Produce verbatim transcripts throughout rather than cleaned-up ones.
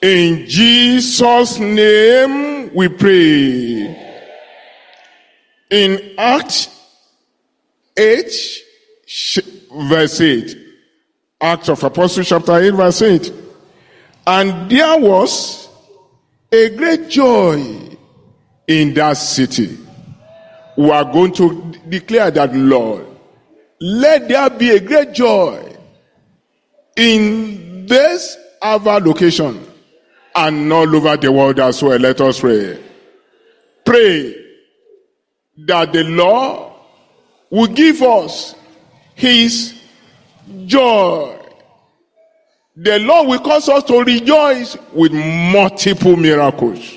In Jesus' name we pray. In Acts eight, verse eight. Acts of Apostles chapter eight, verse eight. And there was a great joy in that city. We are going to declare that, Lord, let there be a great joy in this our location and all over the world as well. Let us pray. Pray that the Lord will give us his joy. The Lord will cause us to rejoice with multiple miracles.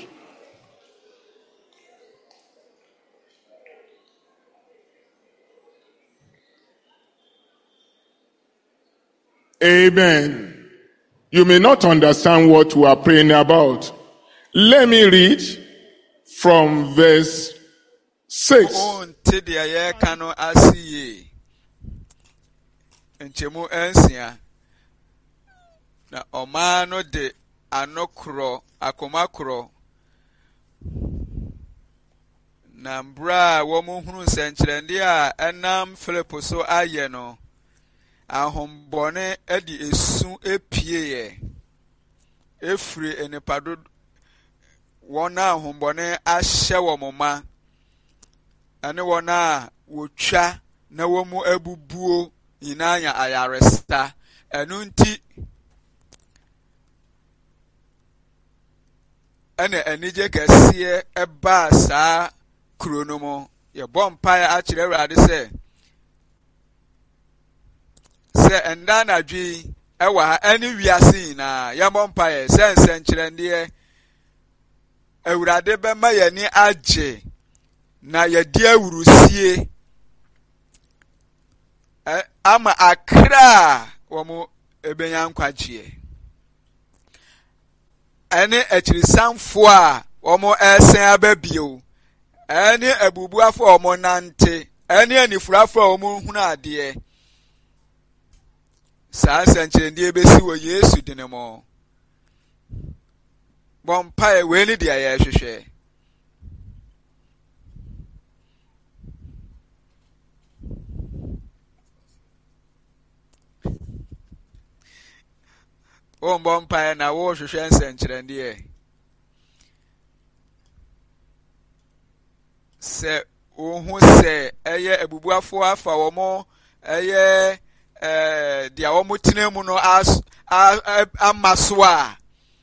Amen. You may not understand what we are praying about. Let me read from verse six. Na omano de anokro akomakro na mbra wo mu hunu senkyerende a enam Philip so aye no ahombone edi esu epieye efri enipado wona ahombone ahye wo moma ane wona wotwa na wo mu abubuo inanya ayaresta enunti ene enije kesiye eba saa kronomo ye bompa ya akire awrade se se endana dwi ewa ha eni wiase na ya bompa ye se nsenkyerende awrade be ma ye ni age na ye di awurusie ama akra wo mu ebenya nkwagye ene achirisanfo a omo esen ababio ene abubuafo omo nante ene anifurafo omo hunu ade saa sankyerende ebesi wo Yesu dinemo bompa e we ni dia ya hwehwe o bompa na wo hwehwe nsankyerende se ohu se eye abubuafo afa wo mo eye eh dia wo mutine mu no as amaso a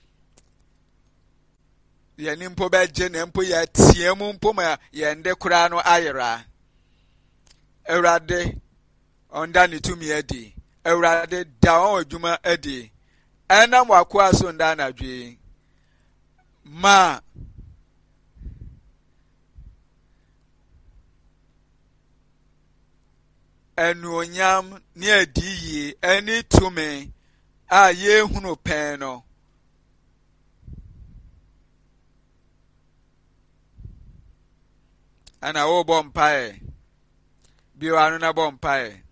ye nimpo beje na mpo ya tie mu mpo ma ye nde kura no ayera Ewrade onda ni tumi adi Ewrade da won adwuma adi ena mwakwa so nda na dwe ma enuonyam ni adiyi eni tumi a ye hunu pen no ana wo bompae biwa anu na bompae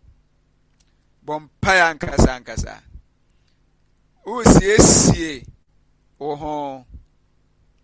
bompae ankasa ankasa usiesie oho